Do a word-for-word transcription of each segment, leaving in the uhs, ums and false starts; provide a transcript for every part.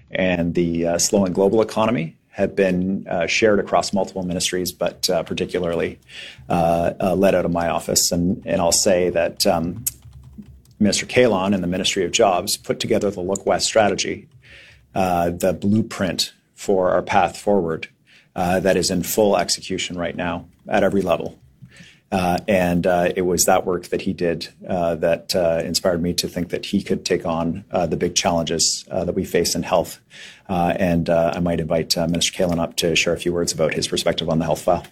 and the uh, slowing global economy have been uh, shared across multiple ministries, but uh, particularly uh, uh, led out of my office. And, and I'll say that um, Minister Kahlon and the Ministry of Jobs put together the Look West strategy, uh, the blueprint for our path forward uh, that is in full execution right now at every level. Uh, and uh, it was that work that he did uh, that uh, inspired me to think that he could take on uh, the big challenges uh, that we face in health. Uh, and uh, I might invite uh, Minister Kahlon up to share a few words about his perspective on the health file.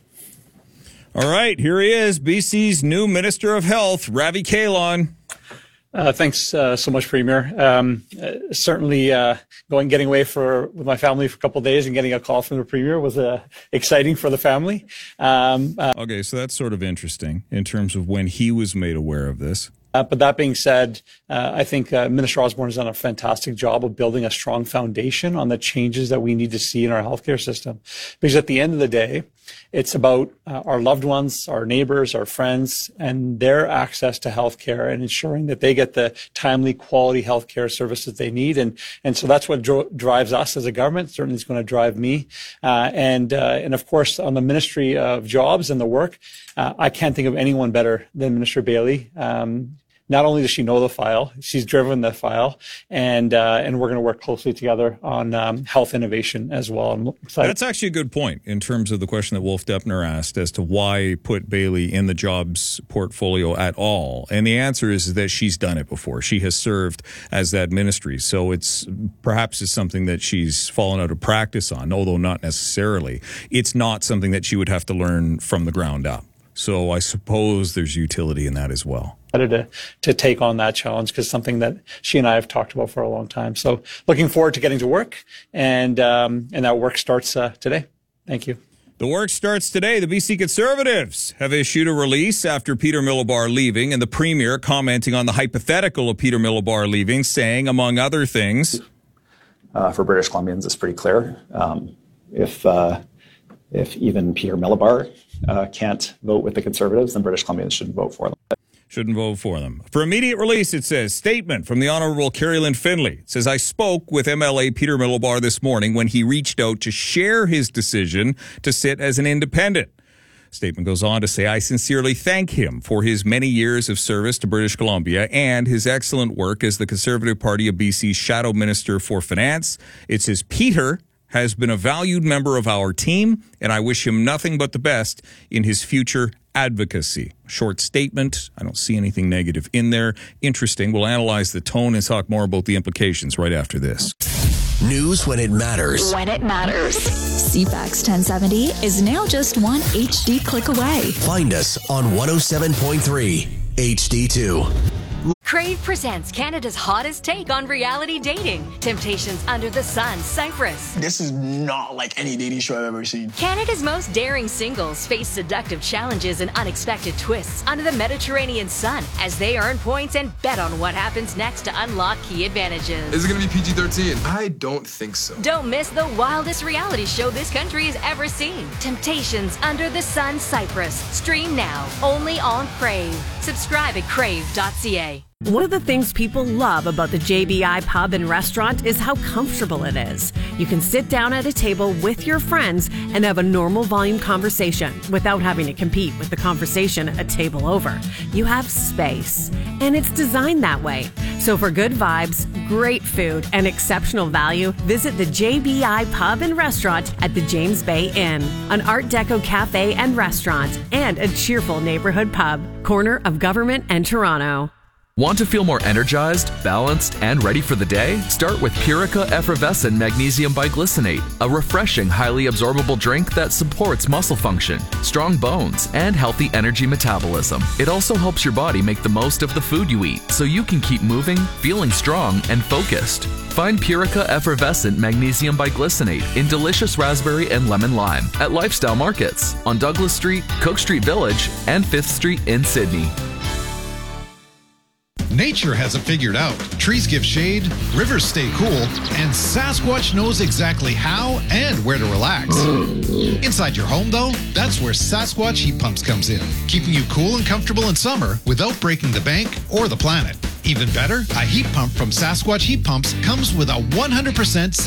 All right, here he is, B C's new Minister of Health, Ravi Kahlon. Uh, thanks uh, so much, Premier. Um, uh, certainly, uh, going getting away for with my family for a couple of days and getting a call from the Premier was uh, exciting for the family. Um, uh, okay, so that's sort of interesting in terms of when he was made aware of this. Uh, but that being said, uh, I think uh, Minister Osborne has done a fantastic job of building a strong foundation on the changes that we need to see in our healthcare system. Because at the end of the day, it's about uh, our loved ones, our neighbors, our friends, and their access to healthcare and ensuring that they get the timely, quality healthcare services they need. And and so that's what dro- drives us as a government. Certainly, it's going to drive me. Uh, and uh, and of course, on the Ministry of Jobs and the work, uh, I can't think of anyone better than Minister Bailey. Um, Not only does she know the file, she's driven the file, and uh, and we're going to work closely together on um, health innovation as well. I'm excited. That's actually a good point in terms of the question that Wolf Depner asked as to why put Bailey in the jobs portfolio at all. And the answer is that she's done it before. She has served as that ministry. So it's perhaps it's something that she's fallen out of practice on, although not necessarily. It's not something that she would have to learn from the ground up. So I suppose there's utility in that as well. To, to take on that challenge, because something that she and I have talked about for a long time. So looking forward to getting to work, and um, and that work starts uh, today. Thank you. The work starts today. The B C Conservatives have issued a release after Peter Milobar leaving, and the Premier commenting on the hypothetical of Peter Milobar leaving, saying, among other things, uh, for British Columbians, it's pretty clear. Um, if uh, if even Peter Milobar uh, can't vote with the Conservatives, then British Columbians shouldn't vote for them. Shouldn't vote for them. For immediate release, it says, statement from the Honourable Kerry Lynn Finlay. It says, I spoke with M L A Peter Milobar this morning when he reached out to share his decision to sit as an independent. Statement goes on to say, I sincerely thank him for his many years of service to British Columbia and his excellent work as the Conservative Party of B C's Shadow Minister for Finance. It says, Peter has been a valued member of our team, and I wish him nothing but the best in his future advocacy. Short statement. I don't see anything negative in there. Interesting. We'll analyze the tone and talk more about the implications right after this. News when it matters. When it matters. C FAX ten seventy is now just one H D click away. Find us on one oh seven point three H D two. Crave presents Canada's hottest take on reality dating. Temptations Under the Sun, Cyprus. This is not like any dating show I've ever seen. Canada's most daring singles face seductive challenges and unexpected twists under the Mediterranean sun as they earn points and bet on what happens next to unlock key advantages. Is it going to be P G thirteen? I don't think so. Don't miss the wildest reality show this country has ever seen. Temptations Under the Sun, Cyprus. Stream now, only on Crave. Subscribe at crave dot c a. One of the things people love about the J B I Pub and Restaurant is how comfortable it is. You can sit down at a table with your friends and have a normal volume conversation without having to compete with the conversation a table over. You have space, and it's designed that way. So for good vibes, great food, and exceptional value, visit the J B I Pub and Restaurant at the James Bay Inn, an Art Deco cafe and restaurant, and a cheerful neighborhood pub, corner of Government and Toronto. Want to feel more energized, balanced, and ready for the day? Start with Purica Effervescent Magnesium Biglycinate, a refreshing, highly absorbable drink that supports muscle function, strong bones, and healthy energy metabolism. It also helps your body make the most of the food you eat, so you can keep moving, feeling strong, and focused. Find Purica Effervescent Magnesium Biglycinate in delicious raspberry and lemon lime at Lifestyle Markets on Douglas Street, Cook Street Village, and fifth Street in Sydney. Nature has it figured out. Trees give shade, rivers stay cool, and Sasquatch knows exactly how and where to relax. Inside your home, though, that's where Sasquatch Heat Pumps comes in, keeping you cool and comfortable in summer without breaking the bank or the planet. Even better, a heat pump from Sasquatch Heat Pumps comes with a one hundred percent